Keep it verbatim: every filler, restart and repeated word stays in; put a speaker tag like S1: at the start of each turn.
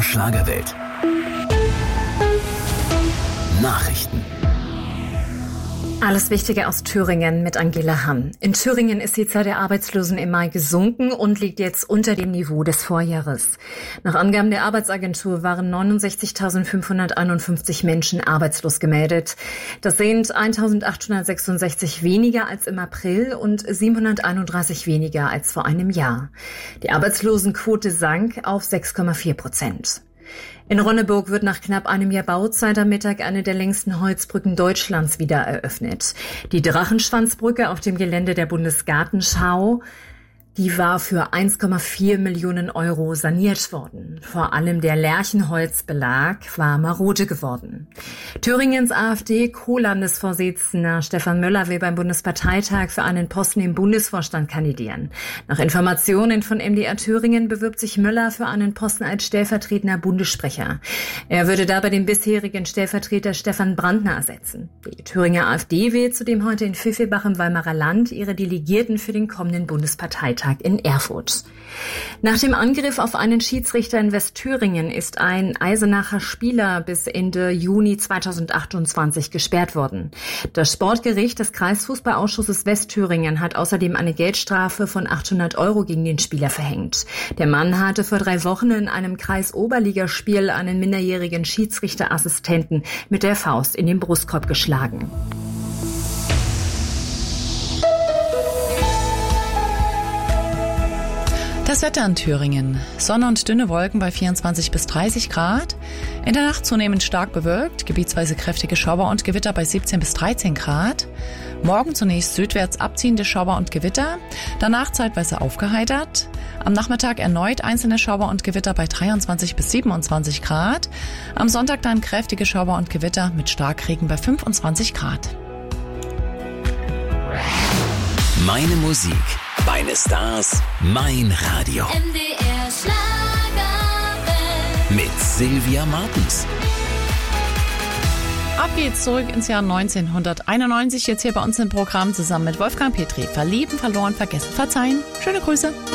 S1: Unserer Schlagerwelt. Nachrichten.
S2: Alles Wichtige aus Thüringen mit Angela Hamm. In Thüringen ist die Zahl der Arbeitslosen im Mai gesunken und liegt jetzt unter dem Niveau des Vorjahres. Nach Angaben der Arbeitsagentur waren neunundsechzigtausendfünfhunderteinundfünfzig Menschen arbeitslos gemeldet. Das sind eintausendachthundertsechsundsechzig weniger als im April und siebenhunderteinunddreißig weniger als vor einem Jahr. Die Arbeitslosenquote sank auf sechs Komma vier Prozent. In Ronneburg wird nach knapp einem Jahr Bauzeit am Mittag eine der längsten Holzbrücken Deutschlands wieder eröffnet. Die Drachenschwanzbrücke auf dem Gelände der Bundesgartenschau, die war für eins Komma vier Millionen Euro saniert worden. Vor allem der Lärchenholzbelag war marode geworden. Thüringens AfD-Co-Landesvorsitzender Stefan Möller will beim Bundesparteitag für einen Posten im Bundesvorstand kandidieren. Nach Informationen von M D R Thüringen bewirbt sich Möller für einen Posten als stellvertretender Bundessprecher. Er würde dabei den bisherigen Stellvertreter Stefan Brandner ersetzen. Die Thüringer AfD wählt zudem heute in Pfiffelbach im Weimarer Land ihre Delegierten für den kommenden Bundesparteitag in Erfurt. Nach dem Angriff auf einen Schiedsrichter in Westthüringen ist ein Eisenacher Spieler bis Ende Juni zweitausendachtundzwanzig gesperrt worden. Das Sportgericht des Kreisfußballausschusses Westthüringen hat außerdem eine Geldstrafe von achthundert Euro gegen den Spieler verhängt. Der Mann hatte vor drei Wochen in einem Kreisoberligaspiel einen minderjährigen Schiedsrichterassistenten mit der Faust in den Brustkorb geschlagen.
S3: Das Wetter in Thüringen. Sonne und dünne Wolken bei vierundzwanzig bis dreißig Grad. In der Nacht zunehmend stark bewölkt, gebietsweise kräftige Schauer und Gewitter bei siebzehn bis dreizehn Grad. Morgen zunächst südwärts abziehende Schauer und Gewitter, danach zeitweise aufgeheitert. Am Nachmittag erneut einzelne Schauer und Gewitter bei dreiundzwanzig bis siebenundzwanzig Grad. Am Sonntag dann kräftige Schauer und Gewitter mit Starkregen bei fünfundzwanzig Grad.
S1: Meine Musik, meine Stars, mein Radio.
S4: M D R Schlagerwelt.
S1: Mit Sylvia Martens.
S3: Ab geht's zurück ins Jahr neunzehnhunderteinundneunzig, jetzt hier bei uns im Programm zusammen mit Wolfgang Petri. Verlieben, verloren, vergessen, verzeihen. Schöne Grüße.